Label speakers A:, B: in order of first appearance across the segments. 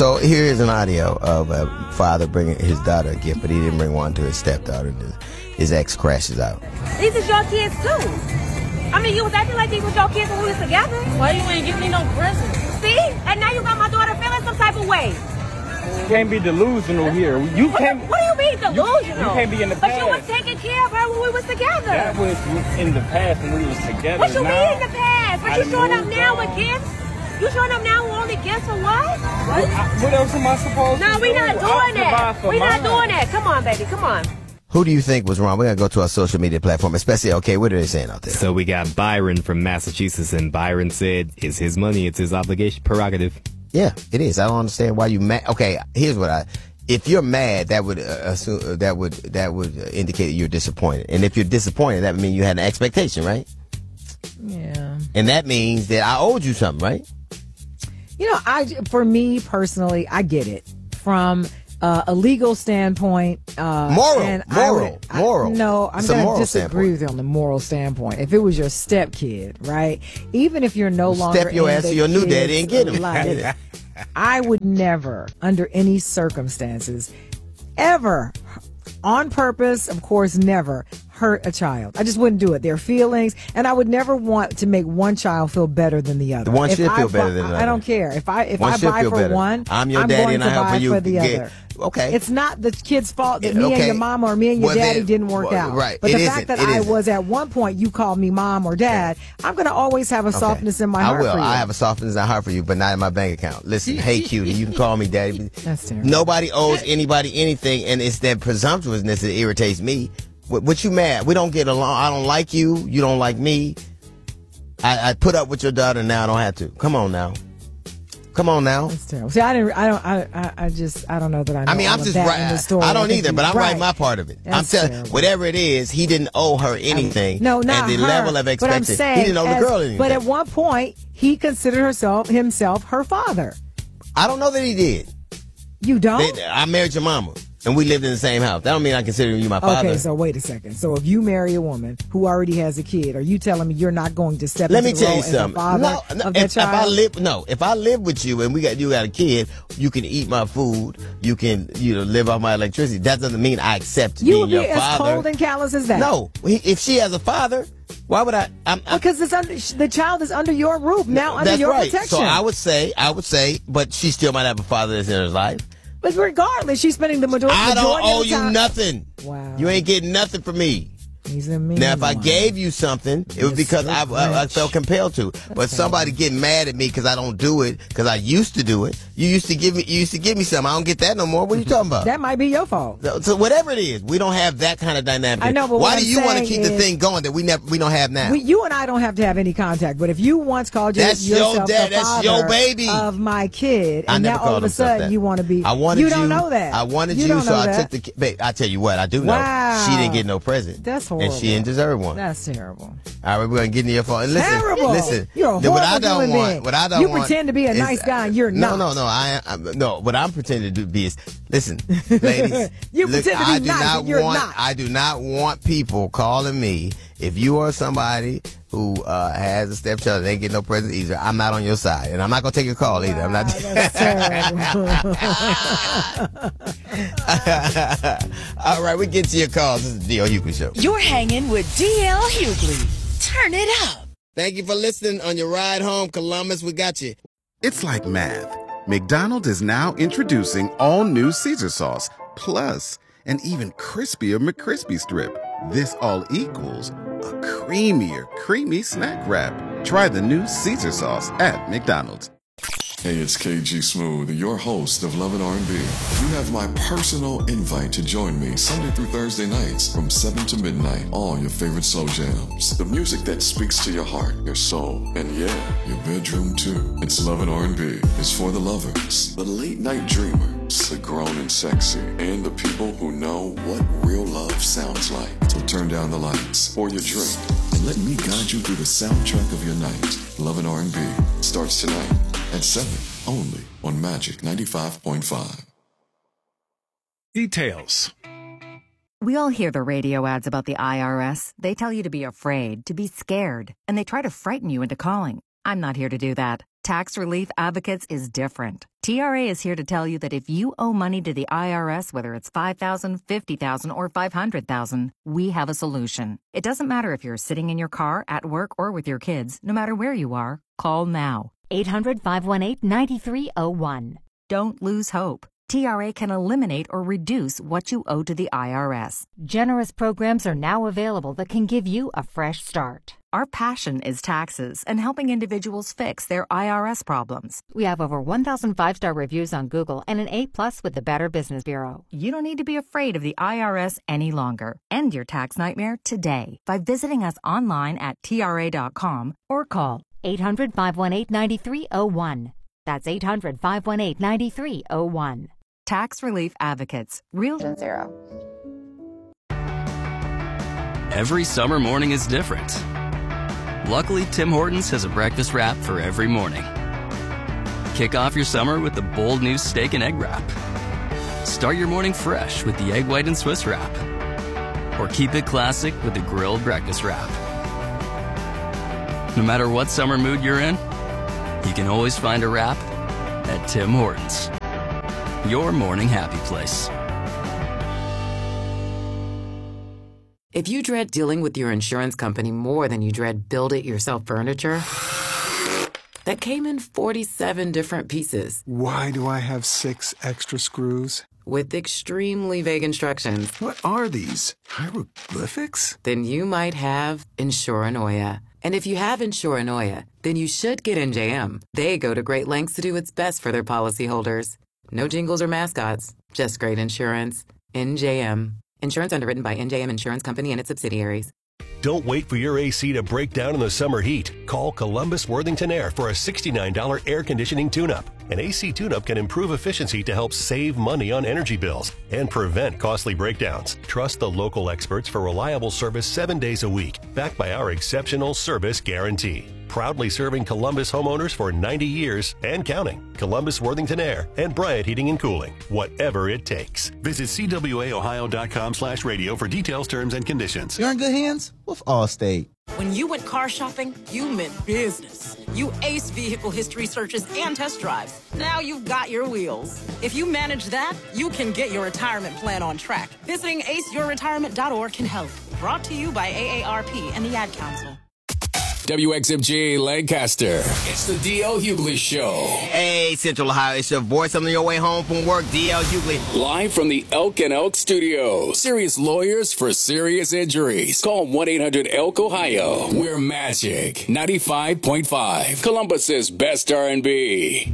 A: So here is an audio of a father bringing his daughter a gift, but he didn't bring one to his stepdaughter. His ex crashes out.
B: These is your kids too. I mean, you was acting like these was your kids when we was together.
C: Why you ain't give me no presents?
B: See? And now you got my daughter feeling some type of way.
D: You can't be delusional here. You can't.
B: What do you mean delusional?
D: You can't be in the past.
B: But you was taking care of her when we was together.
D: That was in the past when we was together.
B: What you
D: now,
B: mean in the past? But you showing up now with gifts? You showing up now with only gifts for what?
D: What else am I supposed to do?
B: No, we not doing that. We not doing that. Come on, baby. Come on.
A: Who do you think was wrong? We're going to go to our social media platform, especially, okay, what are they saying out there?
E: So we got Byron from Massachusetts, and Byron said, it's his money, it's his obligation, prerogative.
A: Yeah, it is. I don't understand why you mad. Okay, here's what if you're mad, that would assume, that would indicate that you're disappointed. And if you're disappointed, that would mean you had an expectation, right?
F: Yeah.
A: And that means that I owed you something, right?
F: You know, for me personally, I get it. From a legal standpoint,
A: moral.
F: No, I'm going to disagree with you on the moral standpoint. If it was your stepkid, right? Even if you're no longer
A: step your ass to your new daddy and get him.
F: I would never, under any circumstances, ever, on purpose, of course, never hurt a child. I just wouldn't do it. Their feelings, and I would never want to make one child feel better than the other.
A: One should feel better than the other.
F: I don't care. If I buy for one,
A: I'm your daddy and I help you
F: for the other.
A: Okay.
F: It's not the kid's fault that me and your mama or me and your daddy didn't work out.
A: Right.
F: But the fact that I was at one point, you called me mom or dad, I'm going to always have a softness in my heart for you.
A: I have a softness in my heart for you, but not in my bank account. Listen, hey, cutie, you can call me daddy.
F: That's terrible.
A: Nobody owes anybody anything, and it's that presumptuousness that irritates me. What you mad? We don't get along. I don't like you. You don't like me. I put up with your daughter now. I don't have to. Come on now. Come on now.
F: That's terrible. See, I don't know that I know.
A: I mean, I'm just right. I don't either, but I'm writing my part of it.
F: That's
A: I'm telling
F: terrible.
A: Whatever it is, he didn't owe her anything.
F: No, not
A: and the
F: her.
A: level of
F: But I'm
A: expectation,
F: saying,
A: he didn't owe the girl anything.
F: But at one point, he considered himself her father.
A: I don't know that he did.
F: You don't?
A: I married your mama, and we lived in the same house. That don't mean I consider you my father.
F: Okay, so wait a second. So if you marry a woman who already has a kid, are you telling me you're not going to step into the role as a father of that child?
A: If I live with you and you got a kid, you can eat my food, you can live off my electricity. That doesn't mean I accept being your father.
F: You would be as cold and callous as that.
A: No, if she has a father, why would I?
F: Because the child is under your roof now, under your protection.
A: So I would say, but she still might have a father that's in her life.
F: But regardless, she's spending the majority of the time.
A: I don't owe you nothing.
F: Wow.
A: You ain't getting nothing from me.
F: He's a mean
A: Now, if I
F: one.
A: gave you something, it was because I felt compelled to. But somebody getting mad at me because I don't do it, because I used to do it. You used to give me something. I don't get that no more. What are you talking about?
F: That might be your fault.
A: So whatever it is, we don't have that kind of dynamic.
F: I know, but
A: why do you want to keep the thing going that we don't have now?
F: You and I don't have to have any contact. But if you once called yourself the father
A: your baby
F: of my kid,
A: I
F: and
A: never
F: now all of a sudden you want to be,
A: you
F: don't know that.
A: I wanted you, so I took the kid. Babe, I tell you what, I do know.
F: Wow.
A: She didn't get no present.
F: That's horrible.
A: And she didn't deserve one.
F: That's terrible.
A: All right, we're going to get into your phone. And listen,
F: terrible.
A: Listen.
F: You're a horrible human being.
A: What I don't
F: you
A: want
F: pretend to be a nice guy and you're not.
A: No, what I'm pretending to be is, listen, ladies.
F: You pretend to be nice and you're not.
A: I do not want people calling me. If you are somebody who has a stepchild and ain't get no present either, I'm not on your side. And I'm not going to take your call either. I'm not.
F: That's terrible.
A: All right, we get to your calls. This is the D.L. Hughley Show.
G: You're hanging with D.L. Hughley. Turn it up.
A: Thank you for listening on your ride home, Columbus. We got you.
H: It's like math. McDonald's is now introducing all new Caesar sauce, plus an even crispier McCrispy strip. This all equals a creamier, creamy snack wrap. Try the new Caesar sauce at McDonald's.
I: Hey, it's KG Smooth, your host of Love and R&B. You have my personal invite to join me Sunday through Thursday nights from 7 to midnight on your favorite soul jams. The music that speaks to your heart, your soul, and yeah, your bedroom too. It's Love and R&B. It's for the lovers, the late night dreamers, the grown and sexy, and the people who know what real love sounds like. So turn down the lights, pour your drink, and let me guide you through the soundtrack of your night. Love and R&B starts tonight at 7, only on Magic 95.5.
J: Details.
K: We all hear the radio ads about the IRS. They tell you to be afraid, to be scared, and they try to frighten you into calling. I'm not here to do that. Tax Relief Advocates is different. TRA is here to tell you that if you owe money to the IRS, whether it's $5,000, $50,000, or $500,000, we have a solution. It doesn't matter if you're sitting in your car, at work, or with your kids. No matter where you are, call now.
G: 800-518-9301.
K: Don't lose hope. TRA can eliminate or reduce what you owe to the IRS.
G: Generous programs are now available that can give you a fresh start.
K: Our passion is taxes and helping individuals fix their IRS problems.
G: We have over 1,000 5-star reviews on Google and an A+ with the Better Business Bureau.
K: You don't need to be afraid of the IRS any longer. End your tax nightmare today by visiting us online at TRA.com
G: or call 800-518-9301. That's 800-518-9301.
K: Tax Relief Advocates. Real
J: Zero.
L: Every summer morning is different. Luckily, Tim Hortons has a breakfast wrap for every morning. Kick off your summer with the bold new steak and egg wrap. Start your morning fresh with the egg white and Swiss wrap. Or keep it classic with the grilled breakfast wrap. No matter what summer mood you're in, you can always find a wrap at Tim Hortons. Your morning happy place.
M: If you dread dealing with your insurance company more than you dread build-it-yourself furniture, that came in 47 different pieces.
N: Why do I have 6 extra screws?
M: With extremely vague instructions.
N: What are these? Hieroglyphics?
M: Then you might have Insuranoia. And if you have Insuranoia, then you should get NJM. They go to great lengths to do what's best for their policyholders. No jingles or mascots, just great insurance. NJM. Insurance underwritten by NJM Insurance Company and its subsidiaries.
O: Don't wait for your AC to break down in the summer heat. Call Columbus Worthington Air for a $69 air conditioning tune-up. An AC tune-up can improve efficiency to help save money on energy bills and prevent costly breakdowns. Trust the local experts for reliable service 7 days a week, backed by our exceptional service guarantee. Proudly serving Columbus homeowners for 90 years and counting. Columbus Worthington Air and Bryant Heating and Cooling. Whatever it takes. Visit CWAOhio.com/radio for details, terms, and conditions.
P: You're in good hands with Allstate.
Q: When you went car shopping, you meant business. You aced vehicle history searches and test drives. Now you've got your wheels. If you manage that, you can get your retirement plan on track. Visiting aceyourretirement.org can help. Brought to you by AARP and the Ad Council.
R: WXMG Lancaster. It's the D.L. Hughley Show.
A: Hey, Central Ohio, it's your voice on your way home from work, D.L. Hughley.
R: Live from the Elk and Elk Studios. Serious lawyers for serious injuries. Call 1-800-ELK-OHIO. We're Magic 95.5. Columbus's best R&B.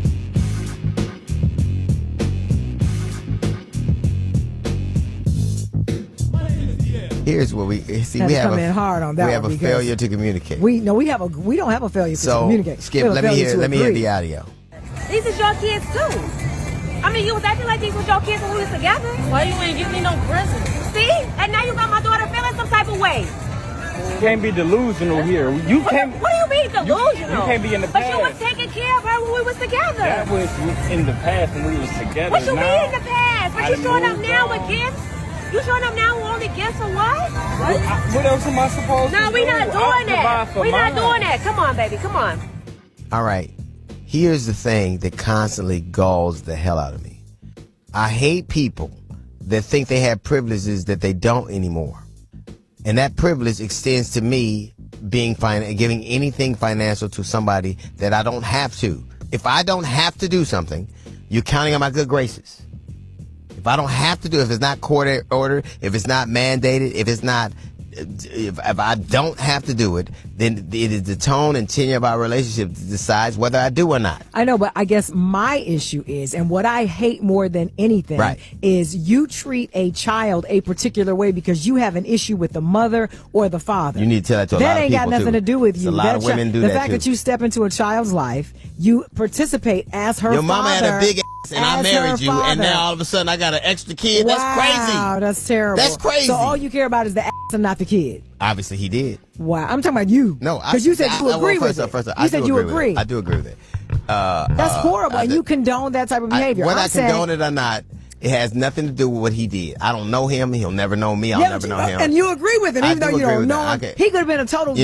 A: Here's what we see.
F: We have
A: a failure to communicate.
F: We don't have a failure to communicate.
A: Skip, let me hear the audio.
B: These is your kids too. I mean, you was acting like these was your kids when we was together.
C: Why you ain't give me no presents?
B: See? And now you got my daughter feeling some type of way.
D: You can't be delusional here. You can't.
B: What do you mean delusional?
D: You can't be in the past.
B: But you was taking care of her when we was together.
D: That was in the past when we was together.
B: What you
D: now,
B: mean in the past? But you showing up now with gifts? You showing up now with only gifts or what?
D: What else am I supposed to do?
B: No, we not doing that. We not doing that. Come on, baby. Come on.
A: All right. Here's the thing that constantly galls the hell out of me. I hate people that think they have privileges that they don't anymore. And that privilege extends to me giving anything financial to somebody that I don't have to. If I don't have to do something, you're counting on my good graces. If I don't have to do it, if it's not court order, if it's not mandated, if I don't have to do it, then it is the tone and tenure of our relationship that decides whether I do or not.
F: I know, but I guess my issue is, and what I hate more than anything, is you treat a child a particular way because you have an issue with the mother or the father.
A: You need to tell that to a lot of people,
F: that ain't got nothing to do with you.
A: A lot of women do that,
F: the fact that you step into a child's life, you participate as her father.
A: Your mama had a big ass and I married you, and now all of a sudden I got an extra kid. That's crazy.
F: Wow, that's terrible.
A: That's crazy.
F: So all you care about is the ass and not the kid.
A: Obviously, he did.
F: Wow, I'm talking about you.
A: No,
F: because you said you agree with it. You said you agree.
A: I do agree with it.
F: That's horrible, and you condone that type of behavior.
A: Whether I condone it or not, it has nothing to do with what he did. I don't know him. He'll never know me. I'll never know him.
F: And you agree with it, even though you don't know him. He could have been a total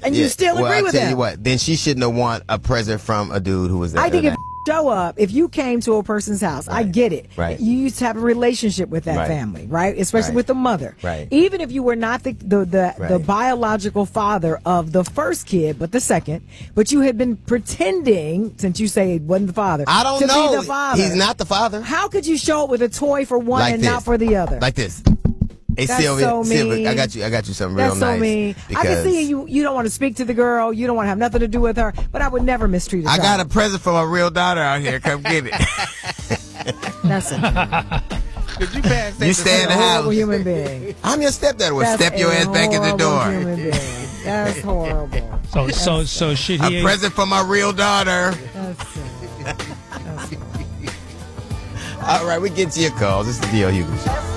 F: And you still agree with
A: I'll tell
F: him.
A: you what, then she shouldn't have want a present from a dude who was there.
F: I think if show up, if you came to a person's house, I get it.
A: Right.
F: You used to have a relationship with that
A: Right.
F: family, right? Especially
A: Right.
F: with the mother.
A: Right.
F: Even if you were not the
A: Right.
F: biological father of the first kid, but the second, but you had been pretending, since you say it wasn't the father,
A: I don't
F: to
A: know.
F: be the father.
A: He's not the father.
F: How could you show up with a toy for one
A: Like
F: and
A: this.
F: not for the other?
A: Like this. Hey,
F: That's
A: Sylvia,
F: so
A: Sylvia,
F: mean.
A: I got you something real
F: That's so
A: nice.
F: mean. I can see you don't want to speak to the girl. You don't want to have nothing to do with her. But I would never mistreat a
A: I
F: child.
A: got a present for my real daughter out here. Come get it.
F: That's a
A: You stay in the
F: horrible
A: house.
F: human being.
A: I'm your stepdad. Well,
F: That's
A: step your
F: a
A: ass back in the
F: horrible
A: door.
F: Human being. That's horrible.
J: So should he?
A: A present for my real daughter.
F: That's
A: All right, we get to your calls. This is the D.L. Hughley Show.